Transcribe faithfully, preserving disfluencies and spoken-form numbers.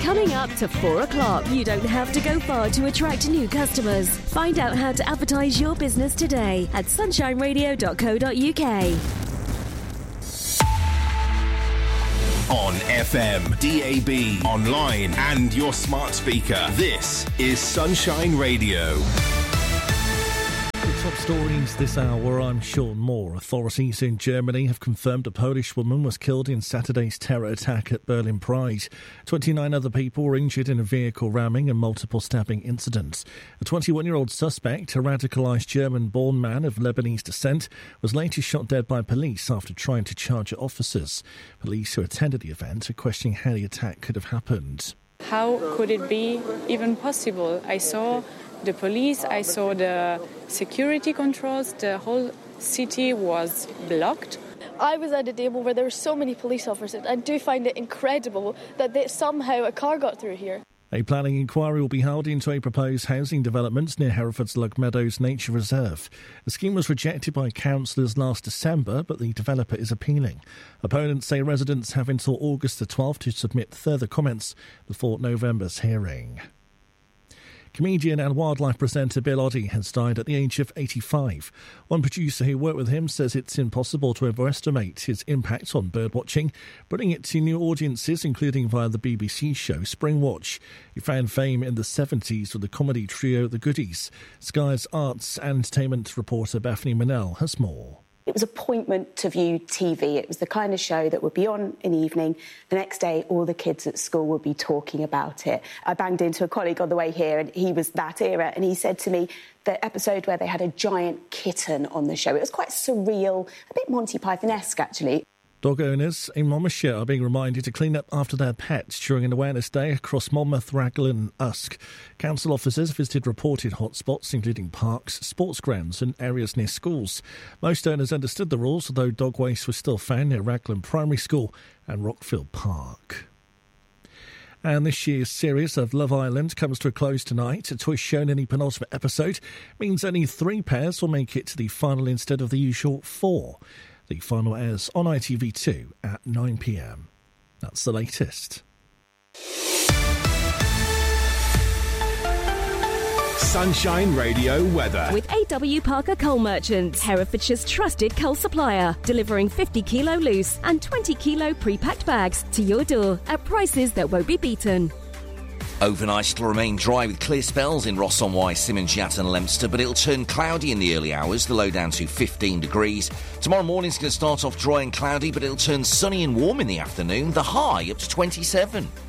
Coming up to four o'clock. You don't have to go far to attract new customers. Find out how to advertise your business today at sunshine radio dot co dot uk. On F M, D A B, online and your smart speaker. This is Sunshine Radio. Top stories this hour, I'm Sean Moore. Authorities in Germany have confirmed a Polish woman was killed in Saturday's terror attack at Berlin Pride. twenty-nine other people were injured in a vehicle ramming and multiple stabbing incidents. A twenty-one-year-old suspect, a radicalised German-born man of Lebanese descent, was later shot dead by police after trying to charge at officers. Police who attended the event are questioning how the attack could have happened. How could it be even possible? I saw the police, I saw the security controls, the whole city was blocked. I was at a table where there were so many police officers. I do find it incredible that they, somehow a car got through here. A planning inquiry will be held into a proposed housing development near Hereford's Lug Meadows Nature Reserve. The scheme was rejected by councillors last December, but the developer is appealing. Opponents say residents have until August the twelfth to submit further comments before November's hearing. Comedian and wildlife presenter Bill Oddie has died at the age of eighty-five. One producer who worked with him says it's impossible to overestimate his impact on birdwatching, bringing it to new audiences, including via the B B C show Springwatch. He found fame in the seventies with the comedy trio The Goodies. Sky's arts and entertainment reporter Bethany Manel has more. It was appointment to view T V. It was the kind of show that would be on in the evening. The next day, all the kids at school would be talking about it. I banged into a colleague on the way here, and he was that era, and he said to me, the episode where they had a giant kitten on the show, it was quite surreal, a bit Monty Python-esque, actually. Dog owners in Monmouthshire are being reminded to clean up after their pets during an awareness day across Monmouth, Raglan and Usk. Council officers visited reported hotspots, including parks, sports grounds and areas near schools. Most owners understood the rules, although dog waste was still found near Raglan Primary School and Rockfield Park. And this year's series of Love Island comes to a close tonight. A twist shown in the penultimate episode means only three pairs will make it to the final instead of the usual four. The final airs on I T V two at nine p m. That's the latest. Sunshine Radio weather. With A W Parker Coal Merchants, Herefordshire's trusted coal supplier, delivering fifty kilo loose and twenty kilo pre-packed bags to your door at prices that won't be beaten. Overnight it'll remain dry with clear spells in Ross-on-Wye, Simmons, and Leominster, but it'll turn cloudy in the early hours, the low down to fifteen degrees. Tomorrow morning's going to start off dry and cloudy, but it'll turn sunny and warm in the afternoon, the high up to twenty-seven.